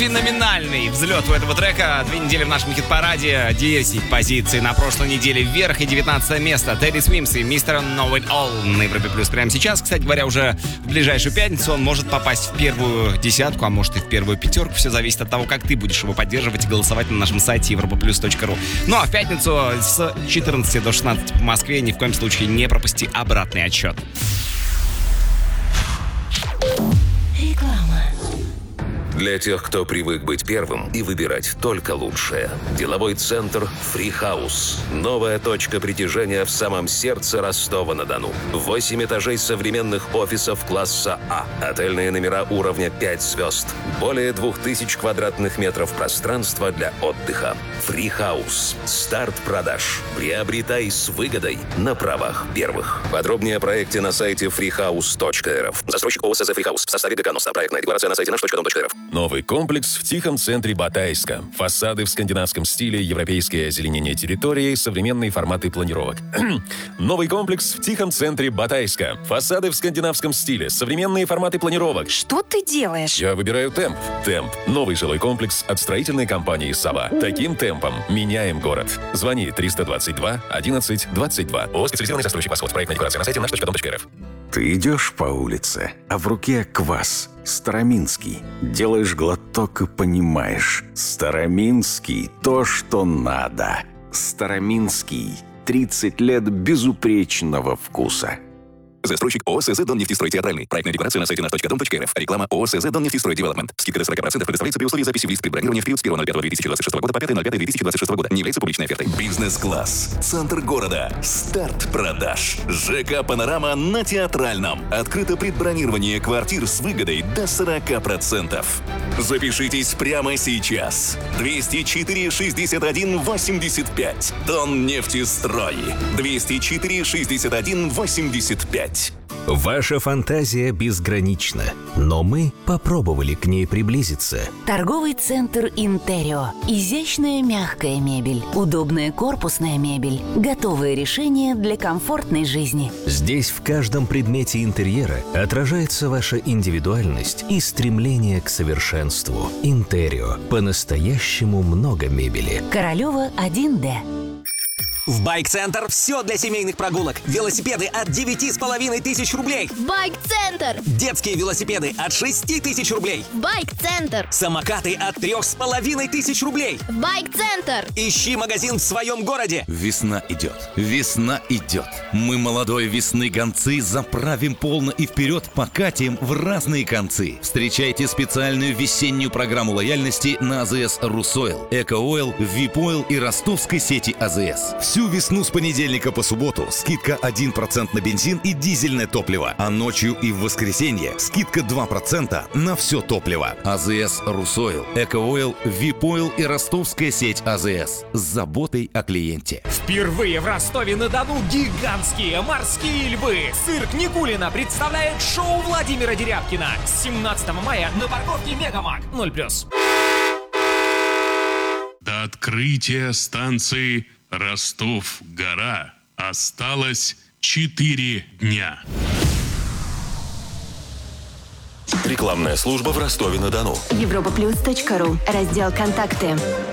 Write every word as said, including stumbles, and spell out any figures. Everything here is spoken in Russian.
феноменальный взлет у этого трека. Две недели в нашем хит-параде, десять позиций на прошлой неделе вверх и девятнадцатое место. Тедди Свимс и мистер Know It All на Европе Плюс прямо сейчас. Кстати говоря, уже в ближайшую пятницу он может попасть в первую десятку, а может и в первую пятерку. Все зависит от того, как ты будешь его поддерживать и голосовать на нашем сайте европа плюс точка ру. Ну а в пятницу с четырнадцати до шестнадцати по Москве ни в коем случае не пропусти обратный отсчет. Реклама. Для тех, кто привык быть первым и выбирать только лучшее. Деловой центр Free House. Новая точка притяжения в самом сердце Ростова-на-Дону. Восемь этажей современных офисов класса А. Отельные номера уровня пять звезд. Более двух тысяч квадратных метров пространства для отдыха. Free House. Старт продаж. Приобретай с выгодой на правах первых. Подробнее о проекте на сайте фри хаус точка эр эф. Застройщик ОСЗ Free House. В составе ДК НОСА. Проектная декларация на сайте наш точка дом точка эр эф. Новый комплекс в тихом центре Батайска. Фасады в скандинавском стиле, европейское озеленение территории, современные форматы планировок. Новый комплекс в тихом центре Батайска. Фасады в скандинавском стиле, современные форматы планировок. Что ты делаешь? Я выбираю темп. Темп. Новый жилой комплекс от строительной компании «Сова». Таким темпом меняем город. Звони триста двадцать два одиннадцать двадцать два. О, специализированный застройщик «Восход». Проектная декларация на сайте наш точка дом точка эр эф. Ты идешь по улице, а в руке квас. Староминский. Делаешь глоток и понимаешь. Староминский – то, что надо. Староминский. тридцать лет безупречного вкуса. Застройщик ОСЗ «Доннефтестрой Театральный». Проектная декларация на сайте наш точка дом точка эр эф. Реклама ОСЗ «Доннефтестрой Девелопмент». Скидка до сорок процентов предоставляется при условии записи в лист предбронирования в период с первого ноль пятого две тысячи двадцать шестого года по пятое ноль пятое две тысячи двадцать шестого года. Не является публичной офертой. Бизнес-класс. Центр города. Старт продаж. ЖК «Панорама» на Театральном. Открыто предбронирование квартир с выгодой до сорок процентов. Запишитесь прямо сейчас. двести четыре шестьдесят один восемьдесят пять. Доннефтестрой. двести четыре шестьдесят один восемьдесят пять. Ваша фантазия безгранична, но мы попробовали к ней приблизиться. Торговый центр «Интерио». Изящная мягкая мебель, удобная корпусная мебель, готовые решения для комфортной жизни. Здесь в каждом предмете интерьера отражается ваша индивидуальность и стремление к совершенству. «Интерио». По-настоящему много мебели. Королева один дэ. В Байк-центр все для семейных прогулок. Велосипеды от девяти с половиной тысяч рублей. Байк-центр. Детские велосипеды от шести тысяч рублей. Байк-центр. Самокаты от трех с половиной тысяч рублей. Байк-центр. Ищи магазин в своем городе. Весна идет. Весна идет. Мы, молодой весны гонцы, заправим полно и вперед покатим в разные концы. Встречайте специальную весеннюю программу лояльности на АЗС «Русойл», «Эко-Ойл», «Вип-Ойл» и ростовской сети АЗС. Всю весну с понедельника по субботу скидка один процент на бензин и дизельное топливо, а ночью и в воскресенье скидка два процента на все топливо. АЗС «Русойл», «Эко-Ойл», «Вип-Ойл» и ростовская сеть АЗС с заботой о клиенте. Впервые в Ростове-на-Дону гигантские морские львы. Цирк Никулина представляет шоу Владимира Дерябкина. семнадцатого мая на парковке Мегамаг. ноль плюс. До открытия станции Ростов-Гора осталось четыре дня. Рекламная служба в Ростове-на-Дону. европа плюс точка ру. Раздел «Контакты».